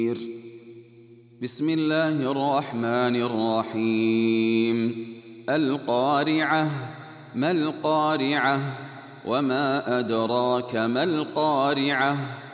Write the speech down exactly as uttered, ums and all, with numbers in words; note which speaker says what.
Speaker 1: بسم الله الرحمن الرحيم القارعة ما القارعة وما أدراك ما القارعة